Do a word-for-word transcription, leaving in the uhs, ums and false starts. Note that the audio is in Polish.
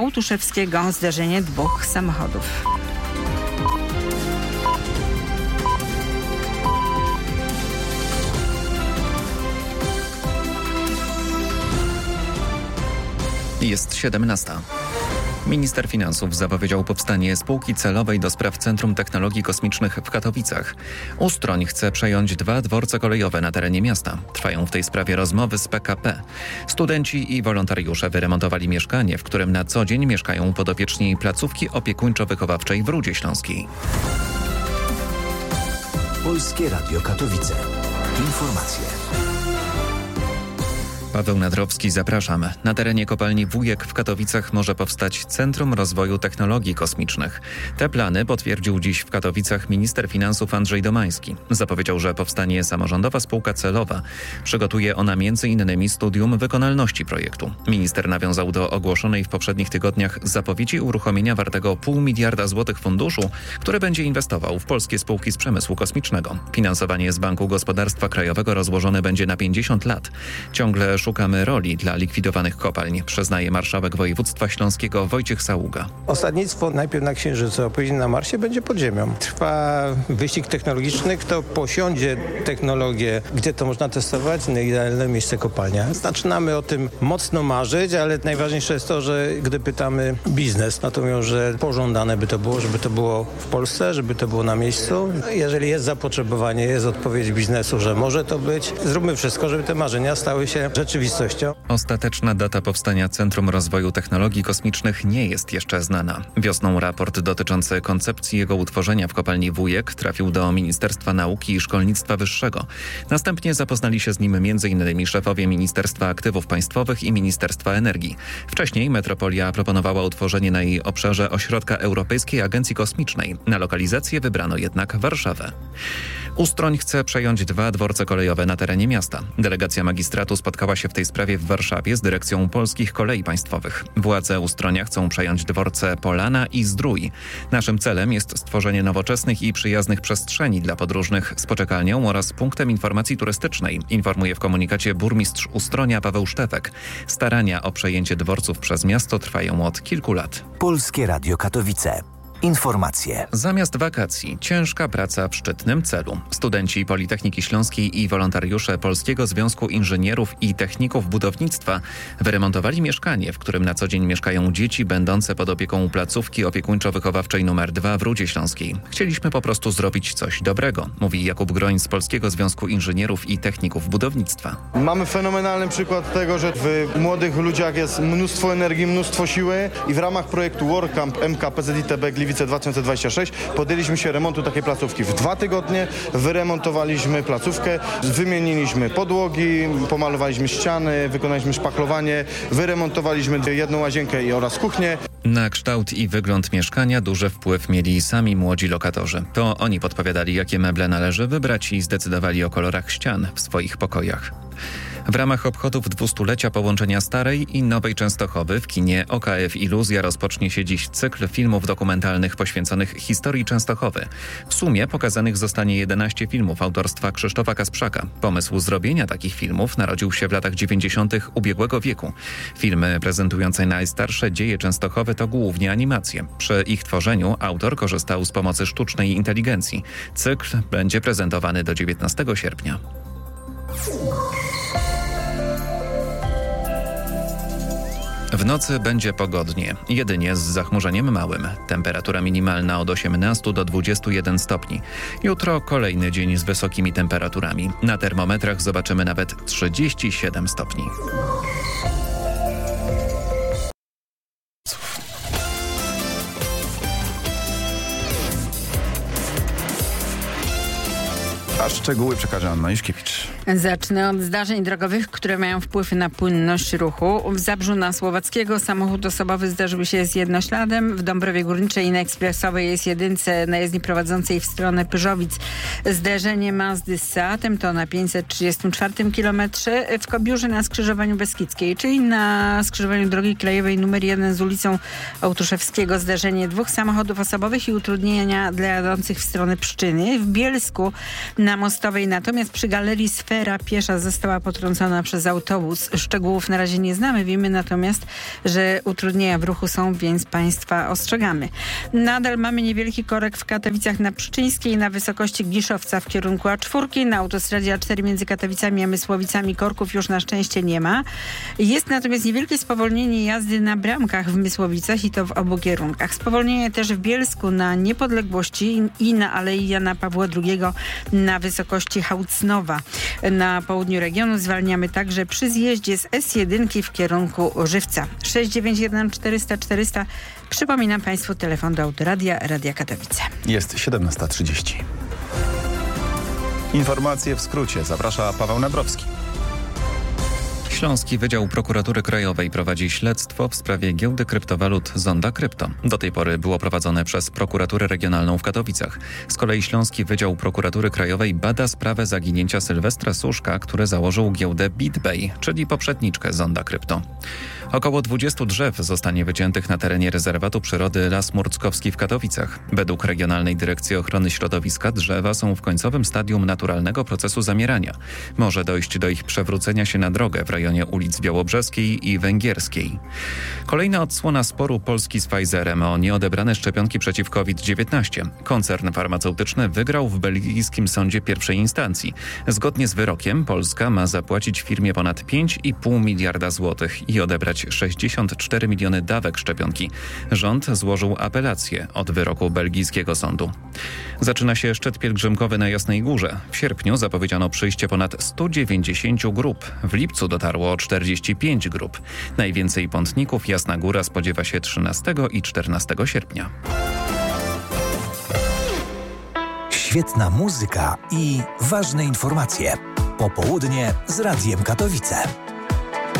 Ołtuszewskiego zderzenie dwóch samochodów. Jest siedemnasta. Minister finansów zapowiedział powstanie spółki celowej do spraw Centrum Technologii Kosmicznych w Katowicach. Ustroń chce przejąć dwa dworce kolejowe na terenie miasta. Trwają w tej sprawie rozmowy z P K P. Studenci i wolontariusze wyremontowali mieszkanie, w którym na co dzień mieszkają podopieczni placówki opiekuńczo-wychowawczej w Rudzie Śląskiej. Polskie Radio Katowice. Informacje. Paweł Nadrowski, zapraszam. Na terenie kopalni Wujek w Katowicach może powstać Centrum Rozwoju Technologii Kosmicznych. Te plany potwierdził dziś w Katowicach minister finansów Andrzej Domański. Zapowiedział, że powstanie samorządowa spółka celowa. Przygotuje ona między innymi studium wykonalności projektu. Minister nawiązał do ogłoszonej w poprzednich tygodniach zapowiedzi uruchomienia wartego pół miliarda złotych funduszu, który będzie inwestował w polskie spółki z przemysłu kosmicznego. Finansowanie z Banku Gospodarstwa Krajowego rozłożone będzie na pięćdziesiąt lat. Ciągle szukamy roli dla likwidowanych kopalń, przyznaje marszałek województwa śląskiego Wojciech Saługa. Osadnictwo najpierw na Księżycu, a później na Marsie będzie pod ziemią. Trwa wyścig technologiczny, kto posiądzie technologię, gdzie to można testować, no idealne miejsce kopalnia. Zaczynamy o tym mocno marzyć, ale najważniejsze jest to, że gdy pytamy biznes, no to mówią, że pożądane by to było, żeby to było w Polsce, żeby to było na miejscu. No jeżeli jest zapotrzebowanie, jest odpowiedź biznesu, że może to być, zróbmy wszystko, żeby te marzenia stały się rzeczywistością. Ostateczna data powstania Centrum Rozwoju Technologii Kosmicznych nie jest jeszcze znana. Wiosną raport dotyczący koncepcji jego utworzenia w kopalni Wujek trafił do Ministerstwa Nauki i Szkolnictwa Wyższego. Następnie zapoznali się z nim m.in. szefowie Ministerstwa Aktywów Państwowych i Ministerstwa Energii. Wcześniej metropolia proponowała utworzenie na jej obszarze ośrodka Europejskiej Agencji Kosmicznej. Na lokalizację wybrano jednak Warszawę. Ustroń chce przejąć dwa dworce kolejowe na terenie miasta. Delegacja magistratu spotkała się w tej sprawie w Warszawie z dyrekcją Polskich Kolei Państwowych. Władze Ustronia chcą przejąć dworce Polana i Zdrój. Naszym celem jest stworzenie nowoczesnych i przyjaznych przestrzeni dla podróżnych z poczekalnią oraz punktem informacji turystycznej, informuje w komunikacie burmistrz Ustronia Paweł Sztefek. Starania o przejęcie dworców przez miasto trwają od kilku lat. Polskie Radio Katowice. Informacje. Zamiast wakacji ciężka praca w szczytnym celu. Studenci Politechniki Śląskiej i wolontariusze Polskiego Związku Inżynierów i Techników Budownictwa wyremontowali mieszkanie, w którym na co dzień mieszkają dzieci będące pod opieką placówki opiekuńczo-wychowawczej numer dwa w Rudzie Śląskiej. Chcieliśmy po prostu zrobić coś dobrego, mówi Jakub Groń z Polskiego Związku Inżynierów i Techników Budownictwa. Mamy fenomenalny przykład tego, że w młodych ludziach jest mnóstwo energii, mnóstwo siły i w ramach projektu WorkCamp M K P Z I T B Gliwice dwa tysiące dwadzieścia sześć podjęliśmy się remontu takiej placówki. W dwa tygodnie wyremontowaliśmy placówkę, wymieniliśmy podłogi, pomalowaliśmy ściany, wykonaliśmy szpachlowanie, wyremontowaliśmy jedną łazienkę oraz kuchnię. Na kształt i wygląd mieszkania duży wpływ mieli sami młodzi lokatorzy. To oni podpowiadali, jakie meble należy wybrać i zdecydowali o kolorach ścian w swoich pokojach. W ramach obchodów dwustulecia połączenia Starej i Nowej Częstochowy w kinie O K F Iluzja rozpocznie się dziś cykl filmów dokumentalnych poświęconych historii Częstochowy. W sumie pokazanych zostanie jedenaście filmów autorstwa Krzysztofa Kasprzaka. Pomysł zrobienia takich filmów narodził się w latach dziewięćdziesiątych ubiegłego wieku. Filmy prezentujące najstarsze dzieje Częstochowy to głównie animacje. Przy ich tworzeniu autor korzystał z pomocy sztucznej inteligencji. Cykl będzie prezentowany do dziewiętnastego sierpnia. W nocy będzie pogodnie, jedynie z zachmurzeniem małym. Temperatura minimalna od osiemnastu do dwudziestu jeden stopni. Jutro kolejny dzień z wysokimi temperaturami. Na termometrach zobaczymy nawet trzydzieści siedem stopni. A szczegóły przekaże Anna Juszkiewicz. Zacznę od zdarzeń drogowych, które mają wpływ na płynność ruchu. W Zabrzu na Słowackiego samochód osobowy zdarzył się z jednośladem. W Dąbrowie Górniczej na Ekspresowej jest jedynce na jezdni prowadzącej w stronę Pyrzowic. Zderzenie Mazdy z Seatem to na pięćset trzydziestym czwartym kilometrze. W Kobiórze na skrzyżowaniu Beskidzkiej, czyli na skrzyżowaniu drogi krajowej numer jeden z ulicą Ołtuszewskiego zdarzenie dwóch samochodów osobowych i utrudnienia dla jadących w stronę Pszczyny. W Bielsku na na Mostowej. Natomiast przy Galerii Sfera piesza została potrącona przez autobus. Szczegółów na razie nie znamy. Wiemy natomiast, że utrudnienia w ruchu są, więc Państwa ostrzegamy. Nadal mamy niewielki korek w Katowicach na Pszczyńskiej, na wysokości Giszowca w kierunku A cztery. Na autostradzie A cztery między Katowicami a Mysłowicami korków już na szczęście nie ma. Jest natomiast niewielkie spowolnienie jazdy na Bramkach w Mysłowicach i to w obu kierunkach. Spowolnienie też w Bielsku na Niepodległości i na Alei Jana Pawła drugiego na wysokości Hałcnowa. Na południu regionu zwalniamy także przy zjeździe z S jeden w kierunku Żywca. sześć dziewięć jeden czterysta czterysta. Przypominam Państwu telefon do Autoradia Radia Katowice. Jest siedemnasta trzydzieści. Informacje w skrócie. Zaprasza Paweł Nabrowski. Śląski Wydział Prokuratury Krajowej prowadzi śledztwo w sprawie giełdy kryptowalut Zonda Krypto. Do tej pory było prowadzone przez Prokuraturę Regionalną w Katowicach. Z kolei Śląski Wydział Prokuratury Krajowej bada sprawę zaginięcia Sylwestra Suszka, który założył giełdę BitBay, czyli poprzedniczkę Zonda Krypto. Około dwudziestu drzew zostanie wyciętych na terenie rezerwatu przyrody Las Murckowski w Katowicach. Według Regionalnej Dyrekcji Ochrony Środowiska drzewa są w końcowym stadium naturalnego procesu zamierania. Może dojść do ich przewrócenia się na drogę w rejonie ulic Białobrzeskiej i Węgierskiej. Kolejna odsłona sporu Polski z Pfizerem o nieodebrane szczepionki przeciw COVID dziewiętnaście. Koncern farmaceutyczny wygrał w belgijskim sądzie pierwszej instancji. Zgodnie z wyrokiem Polska ma zapłacić firmie ponad pięć i pół miliarda złotych i odebrać sześćdziesiąt cztery miliony dawek szczepionki. Rząd złożył apelację od wyroku belgijskiego sądu. Zaczyna się szczyt pielgrzymkowy na Jasnej Górze. W sierpniu zapowiedziano przyjście ponad stu dziewięćdziesięciu grup. W lipcu dotarło czterdzieści pięć grup. Najwięcej pątników Jasna Góra spodziewa się trzynastego i czternastego sierpnia. Świetna muzyka i ważne informacje. Popołudnie z Radiem Katowice.